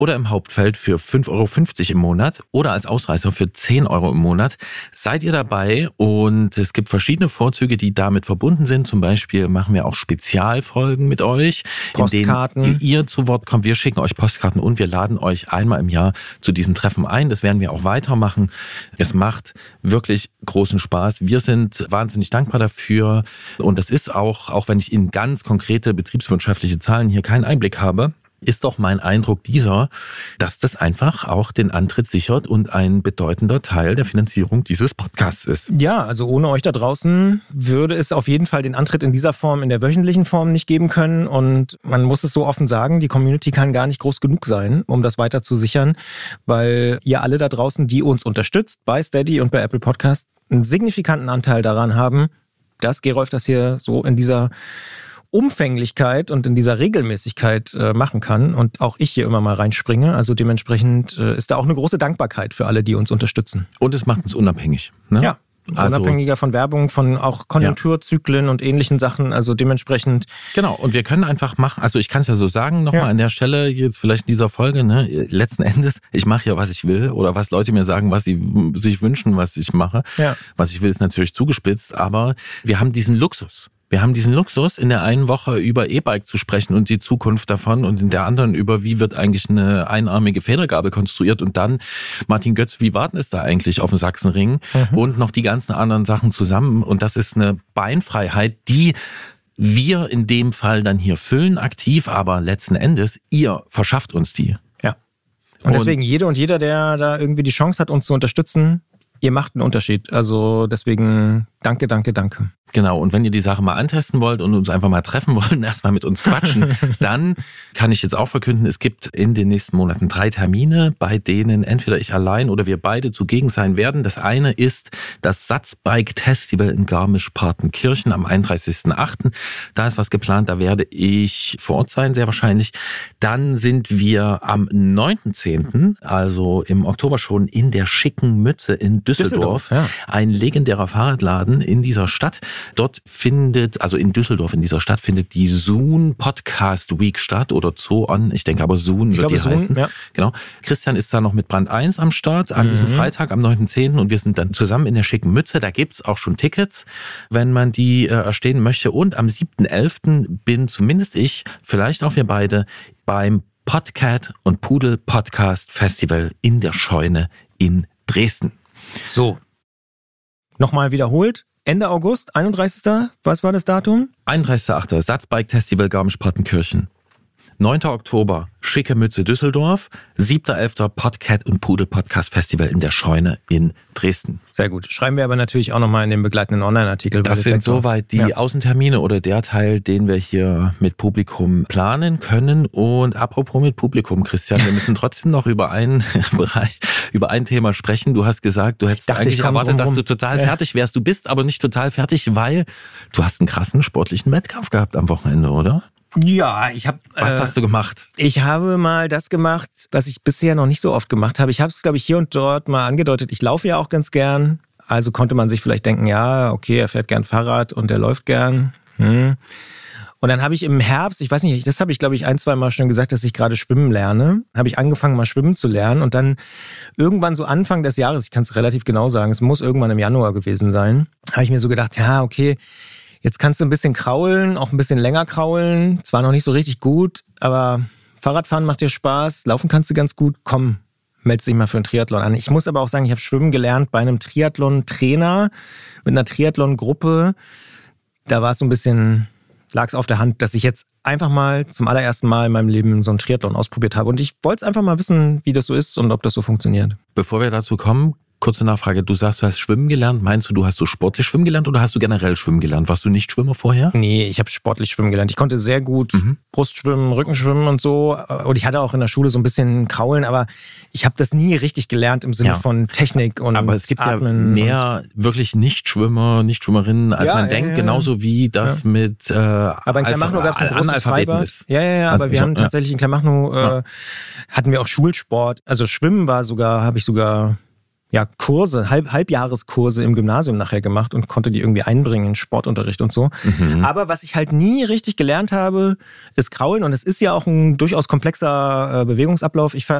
oder im Hauptfeld für 5,50 € im Monat oder als Ausreißer für 10 € im Monat. Seid ihr dabei und es gibt verschiedene Vorzüge, die damit verbunden sind. Zum Beispiel machen wir auch Spezialfolgen mit euch, Postkarten, in denen ihr zu Wort kommt. Wir schicken euch Postkarten und wir laden euch einmal im Jahr zu diesem Treffen ein. Das werden wir auch weitermachen. Es macht wirklich großen Spaß. Wir sind wahnsinnig dankbar dafür und das ist auch wenn ich in ganz konkrete betriebswirtschaftliche Zahlen hier keinen Einblick habe, ist doch mein Eindruck dass das einfach auch den Antritt sichert und ein bedeutender Teil der Finanzierung dieses Podcasts ist. Ja, also ohne euch da draußen würde es auf jeden Fall den Antritt in dieser Form, in der wöchentlichen Form nicht geben können. Und man muss es so offen sagen, die Community kann gar nicht groß genug sein, um das weiter zu sichern, weil ihr alle da draußen, die uns unterstützt, bei Steady und bei Apple Podcast, einen signifikanten Anteil daran haben, dass Gerolf das hier so in dieser Umfänglichkeit und in dieser Regelmäßigkeit machen kann und auch ich hier immer mal reinspringe. Also dementsprechend ist da auch eine große Dankbarkeit für alle, die uns unterstützen. Und es macht uns unabhängig. Ne? Ja, unabhängiger von Werbung, von auch Konjunkturzyklen und ähnlichen Sachen. Also dementsprechend. Genau, und wir können einfach machen, also ich kann es ja so sagen, nochmal an der Stelle, jetzt vielleicht in dieser Folge, ne, letzten Endes, ich mache ja, was ich will oder was Leute mir sagen, was sie sich wünschen, was ich mache. Ja. Was ich will, ist natürlich zugespitzt, aber wir haben diesen Luxus. Wir haben diesen Luxus, in der einen Woche über E-Bike zu sprechen und die Zukunft davon und in der anderen über, wie wird eigentlich eine einarmige Federgabel konstruiert und dann, Martin Götz, wie warten es da eigentlich auf dem Sachsenring und noch die ganzen anderen Sachen zusammen und das ist eine Beinfreiheit, die wir in dem Fall dann hier füllen aktiv, aber letzten Endes, ihr verschafft uns die. Ja. Und deswegen jede und jeder, der da irgendwie die Chance hat, uns zu unterstützen, ihr macht einen Unterschied. Also deswegen danke. Genau, und wenn ihr die Sache mal antesten wollt und uns einfach mal treffen wollt und erstmal mit uns quatschen, dann kann ich jetzt auch verkünden, es gibt in den nächsten Monaten 3 Termine, bei denen entweder ich allein oder wir beide zugegen sein werden. Das eine ist das Satzbike-Festival in Garmisch-Partenkirchen am 31.08. Da ist was geplant, da werde ich vor Ort sein, sehr wahrscheinlich. Dann sind wir am 9.10., also im Oktober schon, in der Schicken Mütze in Düsseldorf. Ein legendärer Fahrradladen in dieser Stadt. Dort in Düsseldorf in dieser Stadt findet die Zoon Podcast Week statt oder Zoon, ich denke aber Zoon wird die heißen. Ja. Genau. Christian ist da noch mit Brand 1 am Start an diesem Freitag am 9.10. und wir sind dann zusammen in der schicken Mütze. Da gibt's auch schon Tickets, wenn man die erstehen möchte. Und am 7.11. bin zumindest ich, vielleicht auch wir beide, beim Podcat und Pudel Podcast Festival in der Scheune in Dresden. So. Nochmal wiederholt. Ende August, 31. Was war das Datum? 31.8. Satzbike Festival Garmisch-Partenkirchen. 9. Oktober, Schicke Mütze Düsseldorf. 7.11. Podcat und Pudel Podcast Festival in der Scheune in Dresden. Sehr gut. Schreiben wir aber natürlich auch nochmal in den begleitenden Online-Artikel. Das sind soweit die Außentermine oder der Teil, den wir hier mit Publikum planen können. Und apropos mit Publikum, Christian, wir müssen trotzdem noch über ein Thema sprechen. Du hast gesagt, du hättest eigentlich erwartet, dass du total fertig wärst. Du bist aber nicht total fertig, weil du hast einen krassen sportlichen Wettkampf gehabt am Wochenende, oder? Ja, Was hast du gemacht? Ich habe mal das gemacht, was ich bisher noch nicht so oft gemacht habe. Ich habe es, glaube ich, hier und dort mal angedeutet. Ich laufe ja auch ganz gern. Also konnte man sich vielleicht denken, ja, okay, er fährt gern Fahrrad und er läuft gern. Und dann habe ich im Herbst, ich weiß nicht, das habe ich, glaube ich, 1-2 Mal schon gesagt, dass ich gerade schwimmen lerne. Habe ich angefangen, mal schwimmen zu lernen. Und dann irgendwann so Anfang des Jahres, ich kann es relativ genau sagen, es muss irgendwann im Januar gewesen sein, habe ich mir so gedacht, ja, okay, jetzt kannst du ein bisschen kraulen, auch ein bisschen länger kraulen. Zwar noch nicht so richtig gut, aber Fahrradfahren macht dir Spaß, laufen kannst du ganz gut. Komm, melde dich mal für einen Triathlon an. Ich muss aber auch sagen, ich habe Schwimmen gelernt bei einem Triathlon-Trainer mit einer Triathlon-Gruppe. Da war es so ein bisschen, lag es auf der Hand, dass ich jetzt einfach mal zum allerersten Mal in meinem Leben so einen Triathlon ausprobiert habe. Und ich wollte es einfach mal wissen, wie das so ist und ob das so funktioniert. Bevor wir dazu kommen, kurze Nachfrage. Du sagst, du hast Schwimmen gelernt. Meinst du hast so sportlich Schwimmen gelernt oder hast du generell Schwimmen gelernt? Warst du nicht Schwimmer vorher? Nee, ich habe sportlich Schwimmen gelernt. Ich konnte sehr gut Brustschwimmen, Rückenschwimmen und so. Und ich hatte auch in der Schule so ein bisschen Kraulen, aber ich habe das nie richtig gelernt im Sinne von Technik und aber es gibt Atmen ja mehr wirklich Nichtschwimmer, Nichtschwimmerinnen, als man denkt. Genauso wie das mit aber in Kleinmachnow gab es ein großes Freibad. Ja, aber wir haben tatsächlich in Kleinmachnow hatten wir auch Schulsport. Also Schwimmen war sogar, habe ich sogar Kurse, Halbjahreskurse im Gymnasium nachher gemacht und konnte die irgendwie einbringen in Sportunterricht und so. Aber was ich halt nie richtig gelernt habe, ist Kraulen. Und es ist ja auch ein durchaus komplexer Bewegungsablauf. Ich